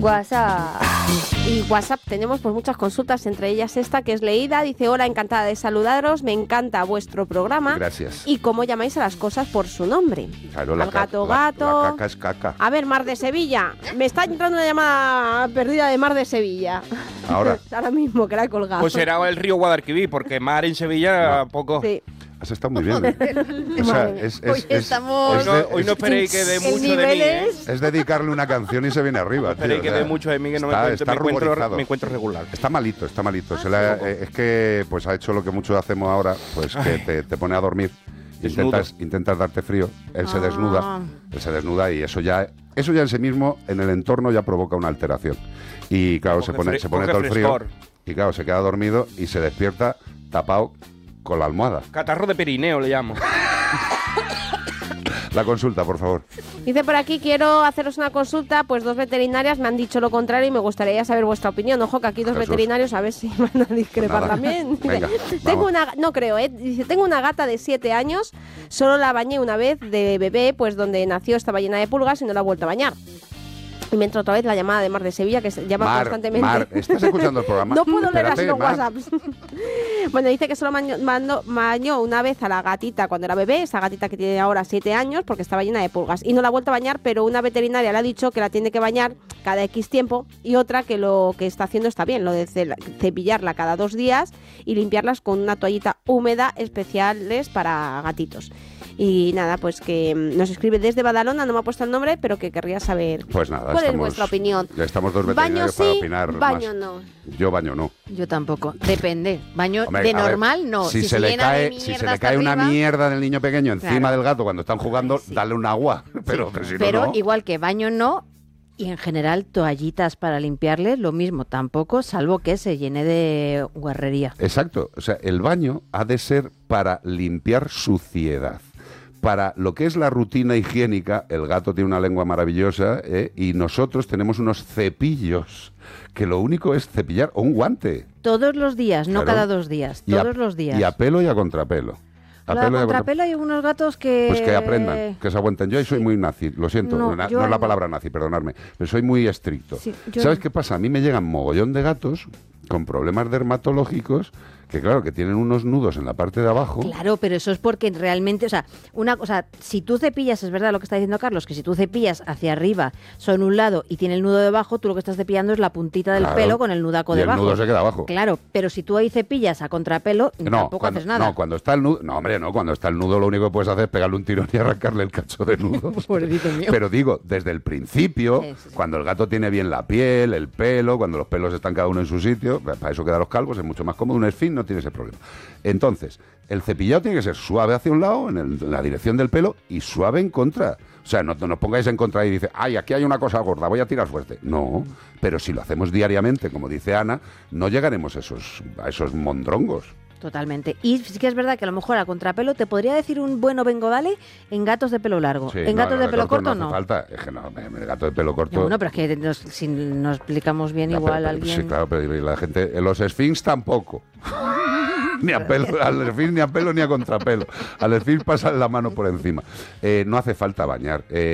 WhatsApp. Y WhatsApp tenemos pues muchas consultas, entre ellas esta que es leída. Dice: hola, encantada de saludaros, me encanta vuestro programa. Gracias. Y cómo llamáis a las cosas por su nombre. Claro, Al la gato. La caca es caca. A ver, Mar de Sevilla. Me está entrando una llamada perdida de Mar de Sevilla. Ahora mismo, que la he colgado. Pues será el río Guadalquivir, porque mar en Sevilla poco. Sí. Has estado muy bien. O sea, Hoy no esperéis que dé mucho de mí, ¿eh? Es dedicarle una canción y se viene arriba. No esperéis que dé mucho de mí, que no me encuentro regular. Está malito. Es que pues ha hecho lo que muchos hacemos ahora, pues que te pone a dormir. Intentas darte frío, él se desnuda y eso ya en sí mismo, en el entorno, ya provoca una alteración. Y claro, se pone todo el frío. Y claro, se queda dormido y se despierta tapado con la almohada. Catarro de perineo le llamo. La consulta, por favor. Dice por aquí: quiero haceros una consulta, pues 2 veterinarias me han dicho lo contrario y me gustaría saber vuestra opinión. Ojo que aquí 2 veterinarios, a ver si van a discrepar también. Venga, dice, tengo una gata de 7 años, solo la bañé una vez de bebé, pues donde nació estaba llena de pulgas y no la he vuelto a bañar. Y me entra otra vez la llamada de Mar de Sevilla, que se llama constantemente. Mar, ¿estás escuchando el programa? No puedo leer así los Mar. WhatsApps. Bueno, dice que solo bañó una vez a la gatita cuando era bebé, esa gatita que tiene ahora 7 años, porque estaba llena de pulgas. Y no la ha vuelto a bañar, pero una veterinaria le ha dicho que la tiene que bañar cada X tiempo, y otra que lo que está haciendo está bien, lo de cepillarla cada 2 días y limpiarlas con una toallita húmeda especiales para gatitos. Y nada, pues que nos escribe desde Badalona, no me ha puesto el nombre, pero que querría saber pues nada, cuál es vuestra opinión. Ya estamos 2 veterinarios para opinar baño más. no. Yo baño no. Yo tampoco. Depende. Baño Hombre, de normal no. Si se le cae una arriba, mierda del niño pequeño encima del gato cuando están jugando, sí. dale un agua. Pero no. Igual que baño no. Y en general, toallitas para limpiarle, lo mismo, tampoco, salvo que se llene de guarrería. Exacto. O sea, el baño ha de ser para limpiar suciedad. Para lo que es la rutina higiénica, el gato tiene una lengua maravillosa, y nosotros tenemos unos cepillos que lo único es cepillar, o un guante. Todos los días, no Claro. cada 2 días, todos los días. Y a pelo y a contrapelo. A contrapelo hay unos gatos que... Pues que aprendan, que se aguanten. Yo ahí soy muy nazi, lo siento, no es la palabra nazi, perdonadme, pero soy muy estricto. Sí, ¿Sabes qué pasa? A mí me llegan mogollón de gatos con problemas dermatológicos que claro, que tienen unos nudos en la parte de abajo. Claro, pero eso es porque realmente, o sea, si tú cepillas, es verdad lo que está diciendo Carlos, que si tú cepillas hacia arriba, son un lado y tiene el nudo debajo, tú lo que estás cepillando es la puntita del pelo con el nudaco debajo. El nudo se queda abajo. Claro, pero si tú ahí cepillas a contrapelo, tampoco haces nada. No, cuando está el nudo, cuando está el nudo lo único que puedes hacer es pegarle un tirón y arrancarle el cacho de nudo. Pobrecito mío. Pero digo, desde el principio, cuando el gato tiene bien la piel, el pelo, cuando los pelos están cada uno en su sitio, para eso quedan los calvos, es mucho más cómodo. Un esfínter no tiene ese problema. Entonces, el cepillado tiene que ser suave hacia un lado, en la dirección del pelo, y suave en contra. O sea, no nos pongáis en contra y dice, ay, aquí hay una cosa gorda, voy a tirar fuerte. No, pero si lo hacemos diariamente, como dice Ana, no llegaremos a esos mondrongos. Totalmente. Y sí que es verdad que a lo mejor a contrapelo te podría decir un bueno vengodale en gatos de pelo largo. Sí, en gatos de pelo corto no hace falta. Es que no, el gato de pelo corto... No, pero es que si nos explicamos bien igual alguien... Sí, claro, pero la gente... Los Sphinx tampoco. Ni a pelo, al Sphinx ni a pelo ni a contrapelo. Al Sphinx pasa la mano por encima. No hace falta bañar.